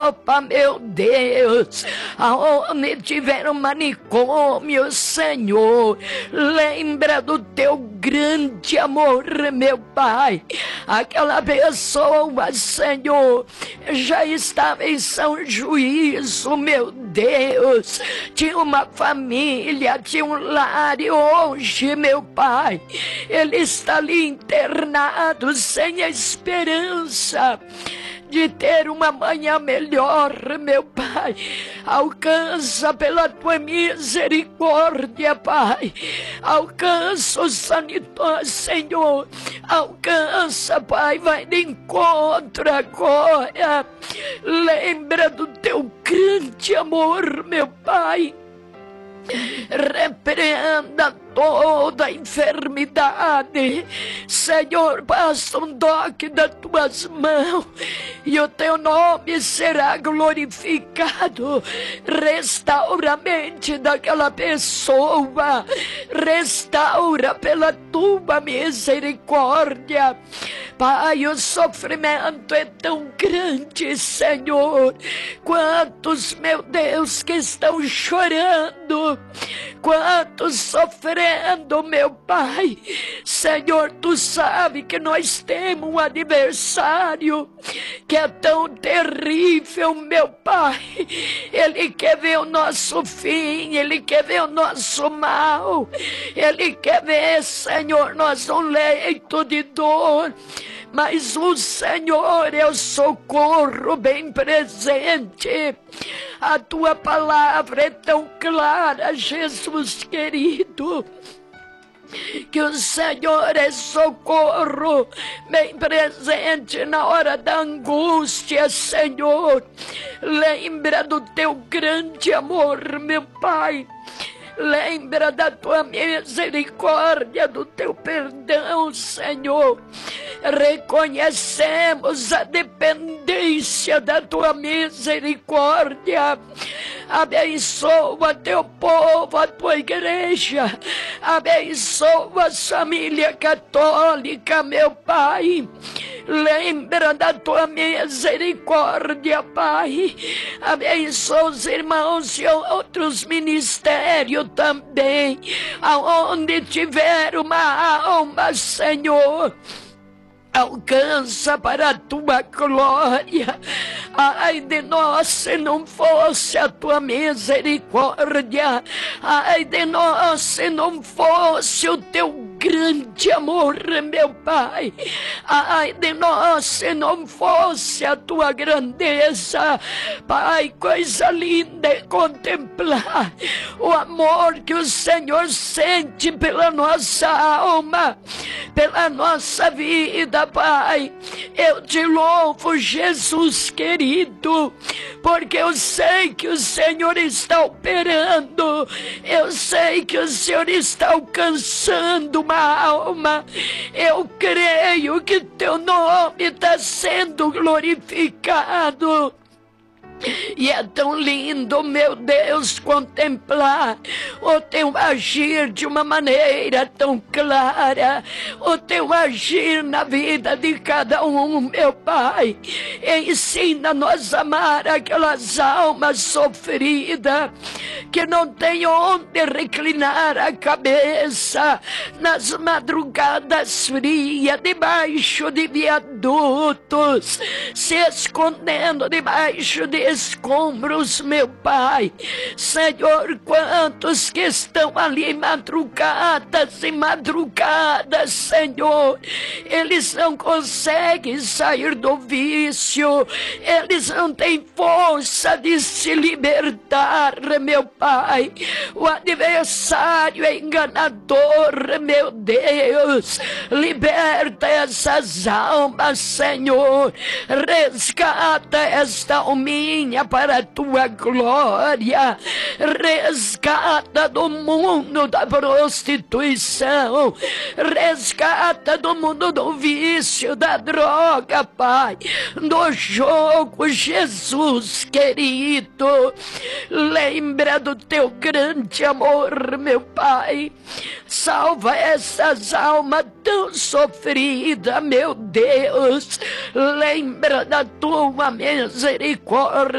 Europa, meu Deus, aonde tiver um manicômio, Senhor, lembra do teu grande amor, meu Pai. Aquela pessoa, Senhor, já estava em São Juízo, meu Deus, tinha uma família, tinha um lar, e hoje, meu Pai, ele está ali internado, sem esperança de ter uma manhã melhor, meu Pai. Alcança pela tua misericórdia, Pai. Alcança o sanitário, Senhor. Alcança, Pai. Vai de encontro agora. Lembra do teu grande amor, meu Pai. Repreenda toda enfermidade, Senhor, passa um toque das tuas mãos e o teu nome será glorificado. Restaura a mente daquela pessoa, restaura pela tua misericórdia. Pai, o sofrimento é tão grande, Senhor. Quantos, meu Deus, que estão chorando, quantos sofrendo, meu Pai. Senhor, tu sabe que nós temos um adversário que é tão terrível, meu Pai. Ele quer ver o nosso fim, ele quer ver o nosso mal, ele quer ver, Senhor, nós num leito de dor. Mas o Senhor é o socorro bem presente. A tua palavra é tão clara, Jesus querido, que o Senhor é socorro bem presente na hora da angústia, Senhor. Lembra do teu grande amor, meu Pai. Lembra da tua misericórdia, do teu perdão, Senhor. Reconhecemos a dependência da tua misericórdia. Abençoa teu povo, a tua igreja. Abençoa a família católica, meu Pai. Lembra da tua misericórdia, Pai. Abençoa os irmãos e outros ministérios também. Aonde tiver uma alma, Senhor, alcança para a tua glória. Ai de nós se não fosse a tua misericórdia. Ai de nós se não fosse o teu grande amor, meu Pai. Ai de nós se não fosse a tua grandeza. Pai, coisa linda é contemplar o amor que o Senhor sente pela nossa alma, pela nossa vida, Pai. Eu te louvo, Jesus querido, porque eu sei que o Senhor está operando. Eu sei que o Senhor está alcançando uma alma. Eu creio que teu nome está sendo glorificado. E é tão lindo, meu Deus, contemplar o teu agir de uma maneira tão clara, o teu agir na vida de cada um, meu Pai. Ensina-nos a amar aquelas almas sofridas que não têm onde reclinar a cabeça nas madrugadas frias, debaixo de viadutos, se escondendo debaixo de escombros, meu Pai. Senhor, quantos que estão ali madrugadas e madrugadas, Senhor, eles não conseguem sair do vício, eles não têm força de se libertar, meu Pai. O adversário é enganador, meu Deus. Liberta essas almas, Senhor. Resgata esta alminha para a tua glória. Resgata do mundo da prostituição. Resgata do mundo do vício, da droga, Pai, do jogo, Jesus querido. Lembra do teu grande amor, meu Pai. Salva essas almas tão sofridas, meu Deus. Lembra da tua misericórdia.